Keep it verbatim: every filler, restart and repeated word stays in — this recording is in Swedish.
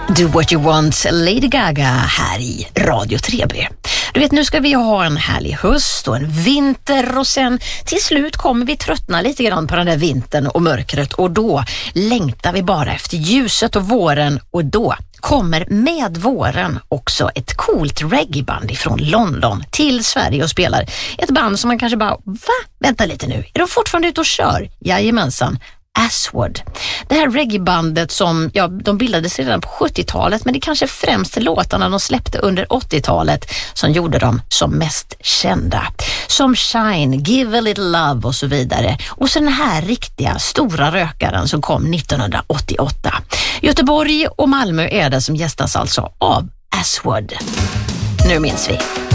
Do What You Want, Lady Gaga här i Radio tre B. Du vet, nu ska vi ha en härlig höst och en vinter och sen till slut kommer vi tröttna lite grann på den där vintern och mörkret och då längtar vi bara efter ljuset och våren och då kommer med våren också ett coolt reggaeband ifrån London till Sverige och spelar. Ett band som man kanske bara, va? Vänta lite nu, är de fortfarande ute och kör? Jajamensan. Aswad. Det här reggaebandet som, ja, de bildades redan på sjuttiotalet men det kanske främst är låtarna de släppte under åttiotalet som gjorde dem som mest kända. Som Shine, Give a Little Love och så vidare. Och så den här riktiga stora rökaren som kom nittonhundraåttioåtta. Göteborg och Malmö är det som gästas alltså av Aswad. Nu minns vi.